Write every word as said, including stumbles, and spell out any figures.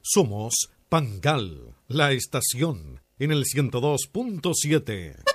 Somos Pangal, la estación, en el ciento dos punto siete.